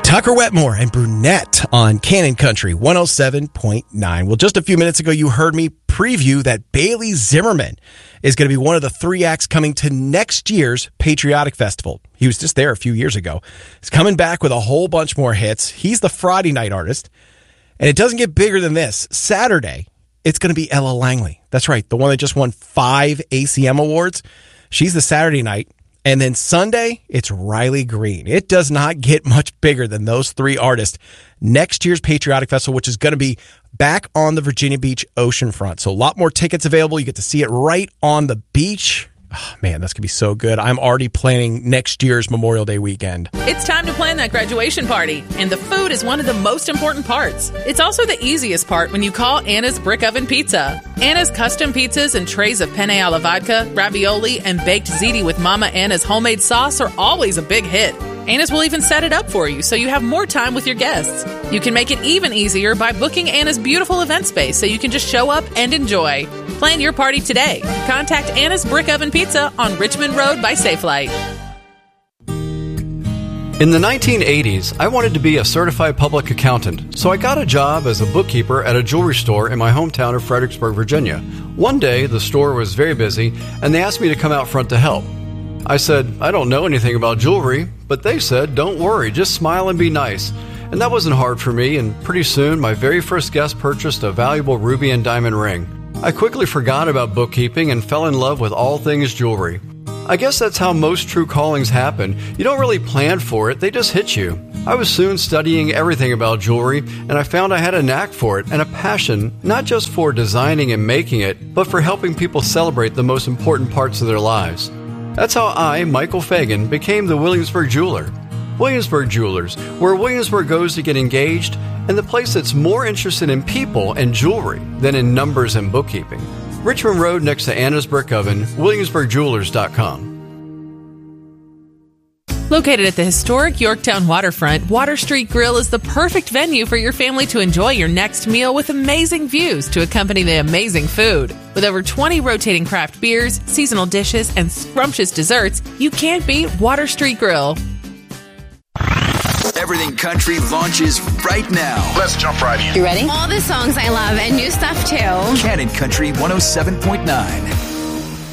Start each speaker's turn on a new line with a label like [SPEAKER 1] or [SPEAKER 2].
[SPEAKER 1] Tucker Wetmore and Brunette on Cannon Country 107.9. Well, just a few minutes ago, you heard me preview that Bailey Zimmerman is going to be one of the 3 acts coming to next year's Patriotic Festival. He was just there a few years ago. He's coming back with a whole bunch more hits. He's the Friday night artist. And it doesn't get bigger than this. Saturday, it's going to be Ella Langley. That's right, the one that just won 5 ACM awards. She's the Saturday night. And then Sunday, it's Riley Green. It does not get much bigger than those 3 artists. Next year's Patriotic Festival, which is going to be back on the Virginia Beach oceanfront. So a lot more tickets available. You get to see it right on the beach. Oh, man, that's going to be so good. I'm already planning next year's Memorial Day weekend.
[SPEAKER 2] It's time to plan that graduation party, and the food is one of the most important parts. It's also the easiest part when you call Anna's Brick Oven Pizza. Anna's custom pizzas and trays of penne alla vodka, ravioli, and baked ziti with Mama Anna's homemade sauce are always a big hit. Anna's will even set it up for you so you have more time with your guests. You can make it even easier by booking Anna's beautiful event space so you can just show up and enjoy. Plan your party today. Contact Anna's Brick Oven Pizza on Richmond Road by Safelight.
[SPEAKER 3] In the 1980s, I wanted to be a certified public accountant, so I got a job as a bookkeeper at a jewelry store in my hometown of Fredericksburg, Virginia. One day, the store was very busy, and they asked me to come out front to help. I said, I don't know anything about jewelry, but they said, don't worry, just smile and be nice. And that wasn't hard for me, and pretty soon, my very first guest purchased a valuable ruby and diamond ring. I quickly forgot about bookkeeping and fell in love with all things jewelry. I guess that's how most true callings happen. You don't really plan for it, they just hit you. I was soon studying everything about jewelry, and I found I had a knack for it and a passion, not just for designing and making it, but for helping people celebrate the most important parts of their lives. That's how I, Michael Fagan, became the Williamsburg Jeweler. Williamsburg Jewelers, where Williamsburg goes to get engaged, and the place that's more interested in people and jewelry than in numbers and bookkeeping. Richmond Road next to Anna's Brick Oven, WilliamsburgJewelers.com.
[SPEAKER 2] Located at the historic Yorktown waterfront, Water Street Grill is the perfect venue for your family to enjoy your next meal with amazing views to accompany the amazing food. With over 20 rotating craft beers, seasonal dishes, and scrumptious desserts, you can't beat Water Street Grill.
[SPEAKER 4] Everything Country launches right now.
[SPEAKER 5] Let's jump right in.
[SPEAKER 6] You ready? All the songs I love and new stuff too.
[SPEAKER 4] Cannon Country 107.9.